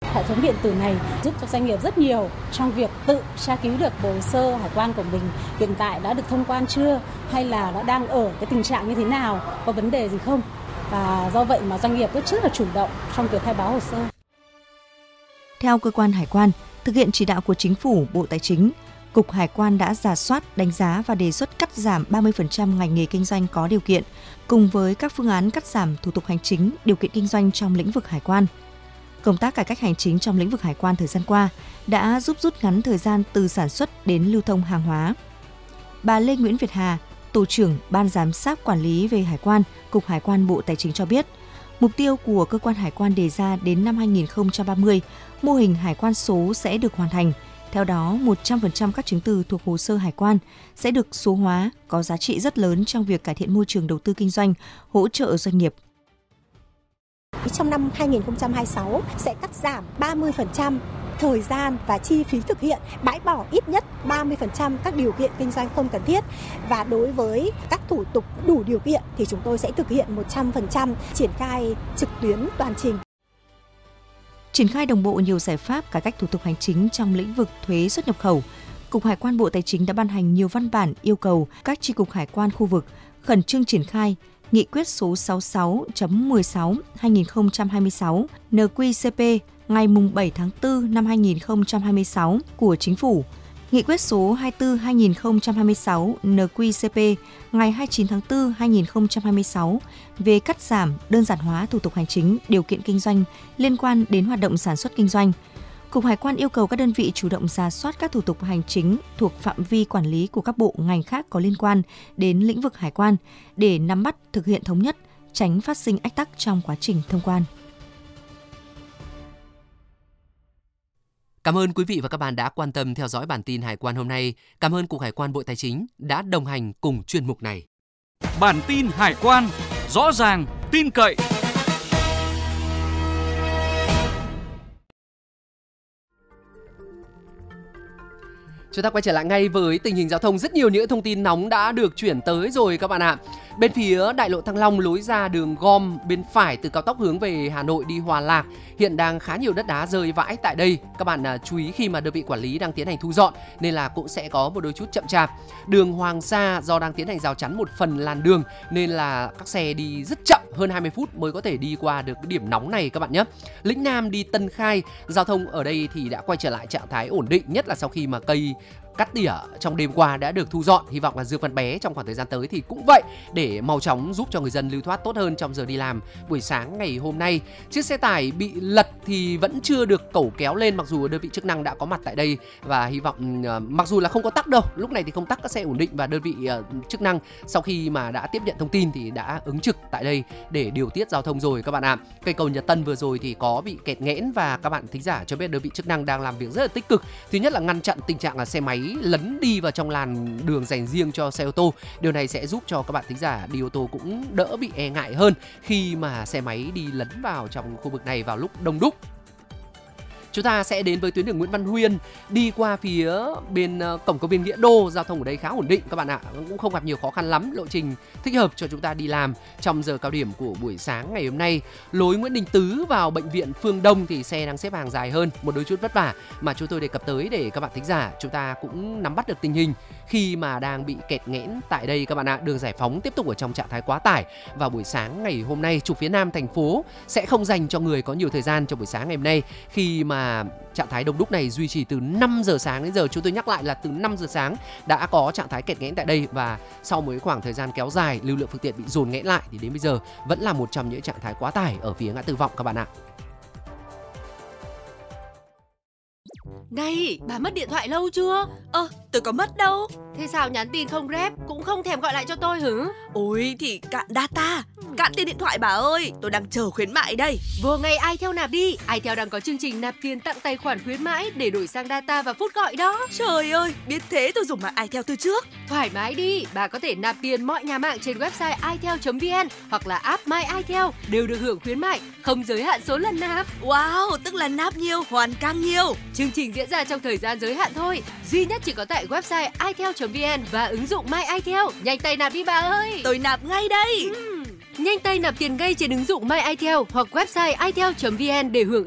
Hệ thống điện tử này giúp cho doanh nghiệp rất nhiều trong việc tự tra cứu được hồ sơ hải quan của mình hiện tại đã được thông quan chưa, hay là nó đang ở cái tình trạng như thế nào, có vấn đề gì không. Và do vậy mà doanh nghiệp rất là chủ động trong việc khai báo hồ sơ. Theo cơ quan hải quan, thực hiện chỉ đạo của Chính phủ, Bộ Tài chính, Cục Hải quan đã rà soát, đánh giá và đề xuất cắt giảm 30% ngành nghề kinh doanh có điều kiện, cùng với các phương án cắt giảm thủ tục hành chính, điều kiện kinh doanh trong lĩnh vực hải quan. Công tác cải cách hành chính trong lĩnh vực hải quan thời gian qua đã giúp rút ngắn thời gian từ sản xuất đến lưu thông hàng hóa. Bà Lê Nguyễn Việt Hà, Tổ trưởng Ban Giám sát Quản lý về Hải quan, Cục Hải quan Bộ Tài chính cho biết, mục tiêu của cơ quan hải quan đề ra đến năm 2030, mô hình hải quan số sẽ được hoàn thành. Theo đó, 100% các chứng từ thuộc hồ sơ hải quan sẽ được số hóa, có giá trị rất lớn trong việc cải thiện môi trường đầu tư kinh doanh, hỗ trợ doanh nghiệp. Trong năm 2026 sẽ cắt giảm 30% thời gian và chi phí thực hiện, bãi bỏ ít nhất 30% các điều kiện kinh doanh không cần thiết. Và đối với các thủ tục đủ điều kiện thì chúng tôi sẽ thực hiện 100% triển khai trực tuyến toàn trình. Triển khai đồng bộ nhiều giải pháp cải cách thủ tục hành chính trong lĩnh vực thuế xuất nhập khẩu, Cục Hải quan Bộ Tài chính đã ban hành nhiều văn bản yêu cầu các chi cục hải quan khu vực khẩn trương triển khai Nghị quyết số 66.16/2026 NQ-CP ngày 7 tháng 4 năm 2026 của Chính phủ, Nghị quyết số 24/2026 NQ-CP ngày 29 tháng 4 2026 về cắt giảm, đơn giản hóa thủ tục hành chính, điều kiện kinh doanh liên quan đến hoạt động sản xuất kinh doanh. Cục Hải quan yêu cầu các đơn vị chủ động rà soát các thủ tục hành chính thuộc phạm vi quản lý của các bộ ngành khác có liên quan đến lĩnh vực hải quan để nắm bắt, thực hiện thống nhất, tránh phát sinh ách tắc trong quá trình thông quan. Cảm ơn quý vị và các bạn đã quan tâm theo dõi bản tin Hải quan hôm nay. Cảm ơn Cục Hải quan Bộ Tài chính đã đồng hành cùng chuyên mục này. Bản tin Hải quan, rõ ràng, tin cậy. Chúng ta quay trở lại ngay với tình hình giao thông. Rất nhiều những thông tin nóng đã được chuyển tới rồi các bạn ạ. Bên phía đại lộ Thăng Long, lối ra đường gom bên phải từ cao tốc hướng về Hà Nội đi Hòa Lạc, hiện đang khá nhiều đất đá rơi vãi tại đây. Các bạn chú ý khi mà đơn vị quản lý đang tiến hành thu dọn nên là cũng sẽ có một đôi chút chậm chạp. Đường Hoàng Sa do đang tiến hành rào chắn một phần làn đường nên là các xe đi rất chậm, hơn 20 phút mới có thể đi qua được cái điểm nóng này các bạn nhé. Lĩnh Nam đi Tân Khai, giao thông ở đây thì đã quay trở lại trạng thái ổn định, nhất là sau khi mà cây cắt tỉa trong đêm qua đã được thu dọn. Hy vọng là Dương Văn Bé trong khoảng thời gian tới thì cũng vậy, để mau chóng giúp cho người dân lưu thoát tốt hơn trong giờ đi làm buổi sáng ngày hôm nay. Chiếc xe tải bị lật thì vẫn chưa được cẩu kéo lên, mặc dù đơn vị chức năng đã có mặt tại đây và hy vọng mặc dù là không có tắc đâu, lúc này thì không tắc, các xe ổn định và đơn vị chức năng sau khi mà đã tiếp nhận thông tin thì đã ứng trực tại đây để điều tiết giao thông rồi các bạn ạ. Cây cầu Nhật Tân vừa rồi thì có bị kẹt nghẽn và các bạn thính giả cho biết đơn vị chức năng đang làm việc rất là tích cực. Thứ nhất là ngăn chặn tình trạng là xe máy lấn đi vào trong làn đường dành riêng cho xe ô tô. Điều này sẽ giúp cho các bạn thính giả đi ô tô cũng đỡ bị e ngại hơn khi mà xe máy đi lấn vào trong khu vực này vào lúc đông đúc. Chúng ta sẽ đến với tuyến đường Nguyễn Văn Huyên đi qua phía bên cổng công viên Nghĩa Đô. Giao thông ở đây khá ổn định các bạn ạ, cũng không gặp nhiều khó khăn lắm, lộ trình thích hợp cho chúng ta đi làm trong giờ cao điểm của buổi sáng ngày hôm nay. Lối Nguyễn Đình Tứ vào bệnh viện Phương Đông thì xe đang xếp hàng dài hơn, một đôi chút vất vả mà chúng tôi đề cập tới để các bạn thính giả chúng ta cũng nắm bắt được tình hình khi mà đang bị kẹt nghẽn tại đây các bạn ạ. Đường Giải Phóng tiếp tục ở trong trạng thái quá tải vào buổi sáng ngày hôm nay. Trục phía Nam thành phố sẽ không dành cho người có nhiều thời gian trong buổi sáng ngày hôm nay khi mà trạng thái đông đúc này duy trì từ 5 giờ sáng đến giờ. Chúng tôi nhắc lại là từ 5 giờ sáng đã có trạng thái kẹt nghẽn tại đây, và sau một khoảng thời gian kéo dài lưu lượng phương tiện bị dồn nghẽn lại thì đến bây giờ vẫn là một trong những trạng thái quá tải ở phía ngã tư Vọng các bạn ạ. Này, bà mất điện thoại lâu chưa? Tôi có mất đâu. Thế sao nhắn tin không rep, cũng không thèm gọi lại cho tôi hử? Ôi thì cạn data, cạn tiền điện thoại bà ơi. Tôi đang chờ khuyến mại đây. Vừa ngày iTel nạp đi. iTel đang có chương trình nạp tiền tặng tài khoản khuyến mãi để đổi sang data và phút gọi đó. Trời ơi, biết thế tôi dùng mạng iTel từ trước. Thoải mái đi, bà có thể nạp tiền mọi nhà mạng trên website itel.vn hoặc là app My iTel đều được hưởng khuyến mại, không giới hạn số lần nạp. Wow, tức là nạp nhiều, hoàn càng nhiều. Chương trình diễn ra trong thời gian giới hạn thôi, duy nhất chỉ có tại website itel.vn và ứng dụng My iTel. Nhanh tay nạp đi bà ơi. Tôi nạp ngay đây. Nhanh tay nạp tiền ngay trên ứng dụng My iTel hoặc website itel.vn để hưởng